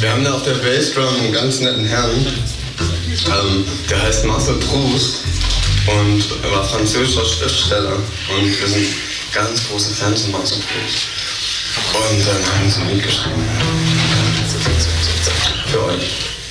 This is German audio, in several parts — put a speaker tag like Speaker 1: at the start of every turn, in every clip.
Speaker 1: Wir haben da auf der Bassdrum einen ganz netten Herrn, der heißt Marcel Proust und er war französischer Schriftsteller und wir sind ganz große Fans von Marcel Proust. Und dann haben sie ein Lied geschrieben. Für euch.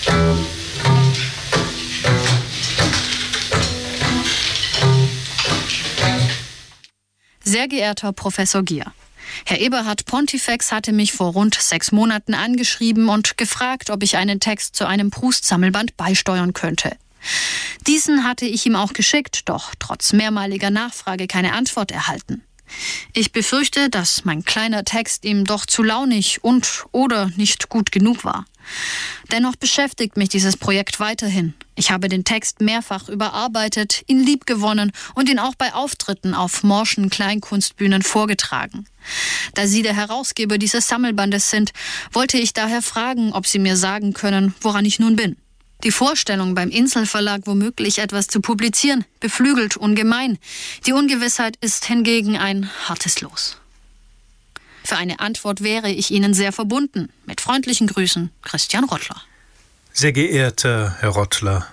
Speaker 2: Sehr geehrter Professor Gier, Herr Eberhard Pontifex hatte mich vor rund 6 Monaten angeschrieben und gefragt, ob ich einen Text zu einem Proust-Sammelband beisteuern könnte. Diesen hatte ich ihm auch geschickt, doch trotz mehrmaliger Nachfrage keine Antwort erhalten. Ich befürchte, dass mein kleiner Text ihm doch zu launig oder nicht gut genug war. Dennoch beschäftigt mich dieses Projekt weiterhin. Ich habe den Text mehrfach überarbeitet, ihn liebgewonnen und ihn auch bei Auftritten auf morschen Kleinkunstbühnen vorgetragen. Da Sie der Herausgeber dieses Sammelbandes sind, wollte ich daher fragen, ob Sie mir sagen können, woran ich nun bin. Die Vorstellung, beim Insel-Verlag womöglich etwas zu publizieren, beflügelt ungemein. Die Ungewissheit ist hingegen ein hartes Los. Für eine Antwort wäre ich Ihnen sehr verbunden. Mit freundlichen Grüßen, Christian Rottler.
Speaker 3: Sehr geehrter Herr Rottler,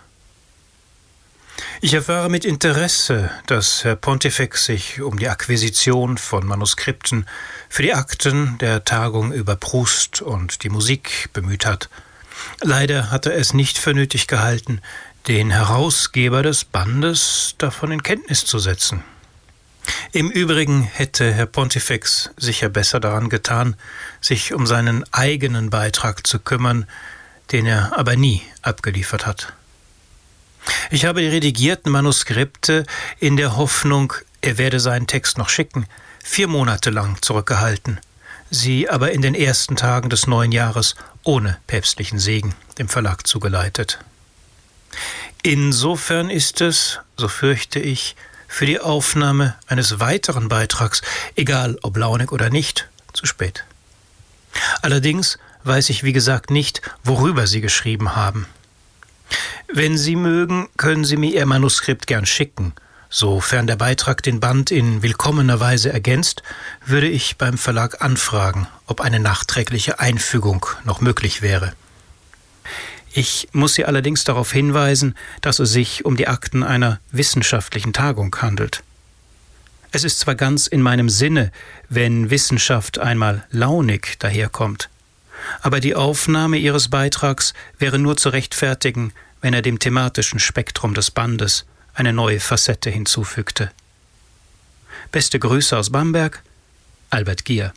Speaker 3: ich erfahre mit Interesse, dass Herr Pontifex sich um die Akquisition von Manuskripten für die Akten der Tagung über Proust und die Musik bemüht hat. Leider hat er es nicht für nötig gehalten, den Herausgeber des Bandes davon in Kenntnis zu setzen. Im Übrigen hätte Herr Pontifex sicher besser daran getan, sich um seinen eigenen Beitrag zu kümmern, den er aber nie abgeliefert hat. Ich habe die redigierten Manuskripte in der Hoffnung, er werde seinen Text noch schicken, 4 Monate lang zurückgehalten, sie aber in den ersten Tagen des neuen Jahres ohne päpstlichen Segen dem Verlag zugeleitet. Insofern ist es, so fürchte ich, für die Aufnahme eines weiteren Beitrags, egal ob launig oder nicht, zu spät. Allerdings weiß ich, wie gesagt, nicht, worüber Sie geschrieben haben. Wenn Sie mögen, können Sie mir Ihr Manuskript gern schicken. Sofern der Beitrag den Band in willkommener Weise ergänzt, würde ich beim Verlag anfragen, ob eine nachträgliche Einfügung noch möglich wäre. Ich muss Sie allerdings darauf hinweisen, dass es sich um die Akten einer wissenschaftlichen Tagung handelt. Es ist zwar ganz in meinem Sinne, wenn Wissenschaft einmal launig daherkommt, aber die Aufnahme Ihres Beitrags wäre nur zu rechtfertigen, wenn er dem thematischen Spektrum des Bandes eine neue Facette hinzufügte. Beste Grüße aus Bamberg, Albert Gier.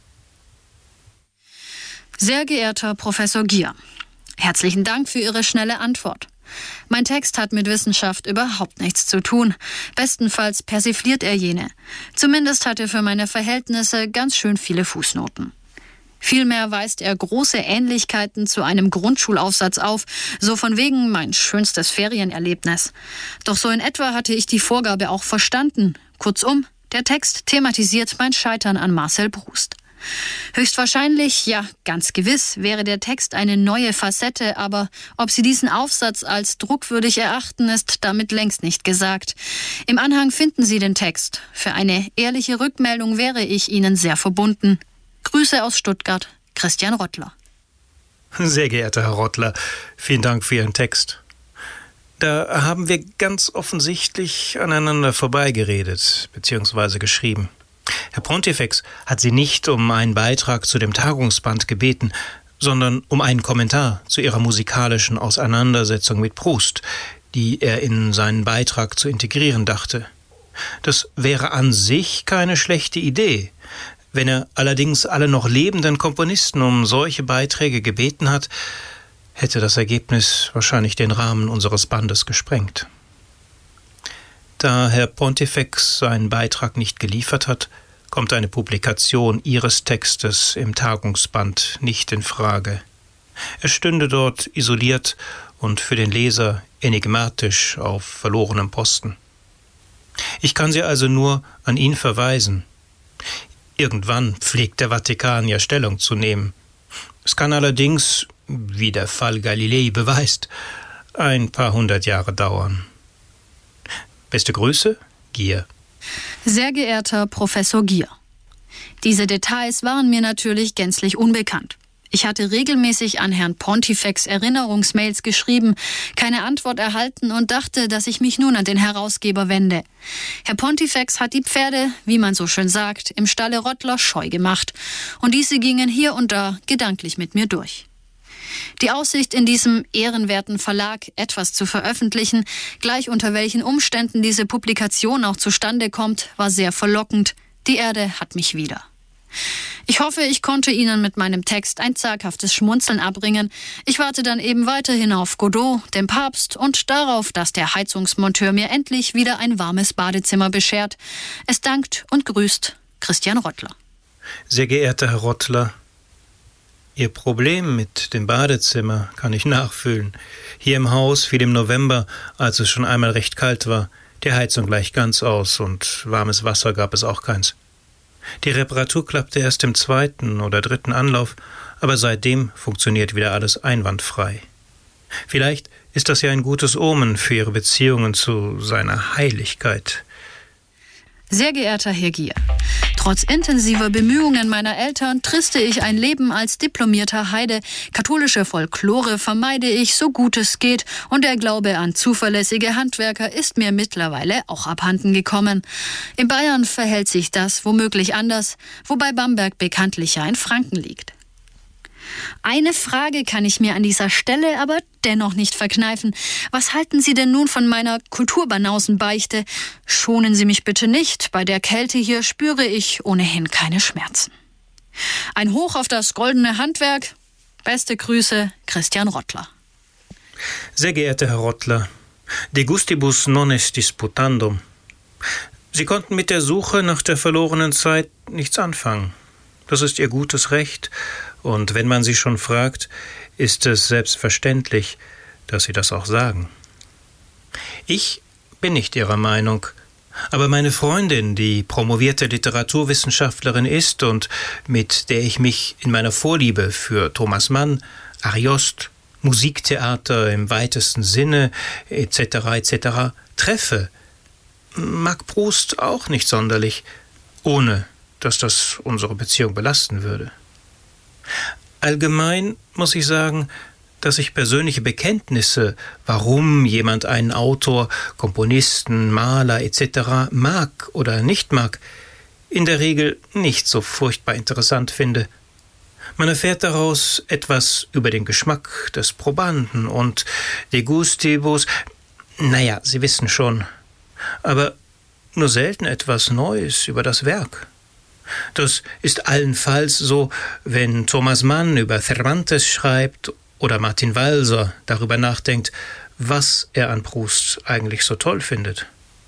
Speaker 2: Sehr geehrter Professor Gier, herzlichen Dank für Ihre schnelle Antwort. Mein Text hat mit Wissenschaft überhaupt nichts zu tun. Bestenfalls persifliert er jene. Zumindest hat er für meine Verhältnisse ganz schön viele Fußnoten. Vielmehr weist er große Ähnlichkeiten zu einem Grundschulaufsatz auf, so von wegen mein schönstes Ferienerlebnis. Doch so in etwa hatte ich die Vorgabe auch verstanden. Kurzum, der Text thematisiert mein Scheitern an Marcel Proust. Höchstwahrscheinlich, ja ganz gewiss, wäre der Text eine neue Facette, aber ob Sie diesen Aufsatz als druckwürdig erachten, ist damit längst nicht gesagt. Im Anhang finden Sie den Text. Für eine ehrliche Rückmeldung wäre ich Ihnen sehr verbunden. Grüße aus Stuttgart, Christian Rottler.
Speaker 3: Sehr geehrter Herr Rottler, vielen Dank für Ihren Text. Da haben wir ganz offensichtlich aneinander vorbeigeredet bzw. geschrieben. Herr Pontifex hat Sie nicht um einen Beitrag zu dem Tagungsband gebeten, sondern um einen Kommentar zu Ihrer musikalischen Auseinandersetzung mit Proust, die er in seinen Beitrag zu integrieren dachte. Das wäre an sich keine schlechte Idee. Wenn er allerdings alle noch lebenden Komponisten um solche Beiträge gebeten hat, hätte das Ergebnis wahrscheinlich den Rahmen unseres Bandes gesprengt. Da Herr Pontifex seinen Beitrag nicht geliefert hat, kommt eine Publikation Ihres Textes im Tagungsband nicht in Frage. Er stünde dort isoliert und für den Leser enigmatisch auf verlorenem Posten. Ich kann Sie also nur an ihn verweisen. Irgendwann pflegt der Vatikan ja Stellung zu nehmen. Es kann allerdings, wie der Fall Galilei beweist, ein paar 100 Jahre dauern. Beste Grüße, Gier.
Speaker 2: Sehr geehrter Professor Gier, diese Details waren mir natürlich gänzlich unbekannt. Ich hatte regelmäßig an Herrn Pontifex Erinnerungsmails geschrieben, keine Antwort erhalten und dachte, dass ich mich nun an den Herausgeber wende. Herr Pontifex hat die Pferde, wie man so schön sagt, im Stalle Rottler scheu gemacht. Und diese gingen hier und da gedanklich mit mir durch. Die Aussicht, in diesem ehrenwerten Verlag etwas zu veröffentlichen, gleich unter welchen Umständen diese Publikation auch zustande kommt, war sehr verlockend. Die Erde hat mich wieder. Ich hoffe, ich konnte Ihnen mit meinem Text ein zaghaftes Schmunzeln abbringen. Ich warte dann eben weiterhin auf Godot, den Papst und darauf, dass der Heizungsmonteur mir endlich wieder ein warmes Badezimmer beschert. Es dankt und grüßt Christian Rottler.
Speaker 3: Sehr geehrter Herr Rottler, Ihr Problem mit dem Badezimmer kann ich nachfühlen. Hier im Haus fiel im November, als es schon einmal recht kalt war, die Heizung gleich ganz aus und warmes Wasser gab es auch keins. Die Reparatur klappte erst im 2. oder 3. Anlauf, aber seitdem funktioniert wieder alles einwandfrei. Vielleicht ist das ja ein gutes Omen für Ihre Beziehungen zu seiner Heiligkeit.
Speaker 2: Sehr geehrter Herr Gier, trotz intensiver Bemühungen meiner Eltern triste ich ein Leben als diplomierter Heide. Katholische Folklore vermeide ich, so gut es geht, und der Glaube an zuverlässige Handwerker ist mir mittlerweile auch abhanden gekommen. In Bayern verhält sich das womöglich anders, wobei Bamberg bekanntlich ja in Franken liegt. Eine Frage kann ich mir an dieser Stelle aber dennoch nicht verkneifen. Was halten Sie denn nun von meiner Kulturbanausenbeichte? Schonen Sie mich bitte nicht. Bei der Kälte hier spüre ich ohnehin keine Schmerzen. Ein Hoch auf das goldene Handwerk. Beste Grüße, Christian Rottler.
Speaker 3: Sehr geehrter Herr Rottler, de gustibus non est disputandum. Sie konnten mit der Suche nach der verlorenen Zeit nichts anfangen. Das ist Ihr gutes Recht. Und wenn man Sie schon fragt, ist es selbstverständlich, dass Sie das auch sagen. Ich bin nicht Ihrer Meinung, aber meine Freundin, die promovierte Literaturwissenschaftlerin ist und mit der ich mich in meiner Vorliebe für Thomas Mann, Ariost, Musiktheater im weitesten Sinne etc. treffe, mag Proust auch nicht sonderlich, ohne dass das unsere Beziehung belasten würde. Allgemein muss ich sagen, dass ich persönliche Bekenntnisse, warum jemand einen Autor, Komponisten, Maler etc. mag oder nicht mag, in der Regel nicht so furchtbar interessant finde. Man erfährt daraus etwas über den Geschmack des Probanden und de gustibus, naja, Sie wissen schon, aber nur selten etwas Neues über das Werk. Das ist allenfalls so, wenn Thomas Mann über Cervantes schreibt oder Martin Walser darüber nachdenkt, was er an Proust eigentlich so toll findet.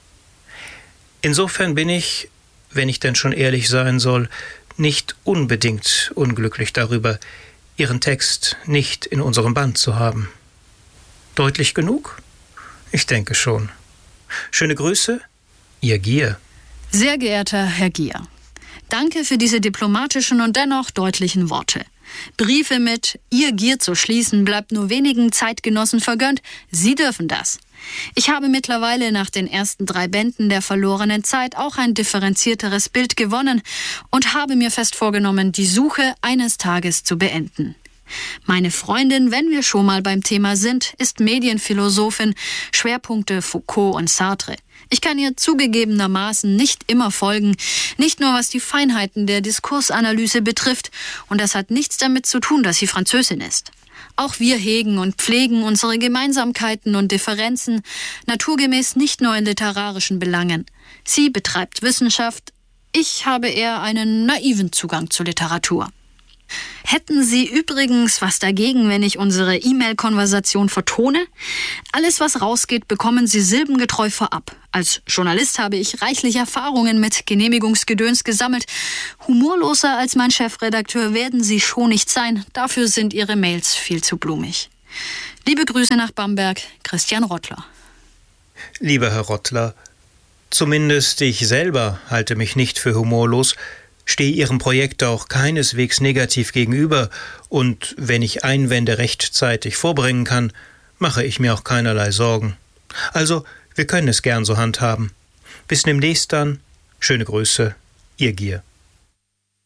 Speaker 3: Insofern bin ich, wenn ich denn schon ehrlich sein soll, nicht unbedingt unglücklich darüber, Ihren Text nicht in unserem Band zu haben. Deutlich genug? Ich denke schon. Schöne Grüße, Ihr Gier.
Speaker 2: Sehr geehrter Herr Gier, danke für diese diplomatischen und dennoch deutlichen Worte. Briefe mit Ihr Gier zu schließen bleibt nur wenigen Zeitgenossen vergönnt. Sie dürfen das. Ich habe mittlerweile nach den ersten 3 Bänden der verlorenen Zeit auch ein differenzierteres Bild gewonnen und habe mir fest vorgenommen, die Suche eines Tages zu beenden. Meine Freundin, wenn wir schon mal beim Thema sind, ist Medienphilosophin, Schwerpunkte Foucault und Sartre. Ich kann ihr zugegebenermaßen nicht immer folgen, nicht nur was die Feinheiten der Diskursanalyse betrifft, und das hat nichts damit zu tun, dass sie Französin ist. Auch wir hegen und pflegen unsere Gemeinsamkeiten und Differenzen, naturgemäß nicht nur in literarischen Belangen. Sie betreibt Wissenschaft, ich habe eher einen naiven Zugang zur Literatur. Hätten Sie übrigens was dagegen, wenn ich unsere E-Mail-Konversation vertone? Alles, was rausgeht, bekommen Sie silbengetreu vorab. Als Journalist habe ich reichlich Erfahrungen mit Genehmigungsgedöns gesammelt. Humorloser als mein Chefredakteur werden Sie schon nicht sein. Dafür sind Ihre Mails viel zu blumig. Liebe Grüße nach Bamberg, Christian Rottler.
Speaker 3: Lieber Herr Rottler, zumindest ich selber halte mich nicht für humorlos, stehe Ihrem Projekt auch keineswegs negativ gegenüber, und wenn ich Einwände rechtzeitig vorbringen kann, mache ich mir auch keinerlei Sorgen. Also, wir können es gern so handhaben. Bis demnächst dann. Schöne Grüße, Ihr Gier.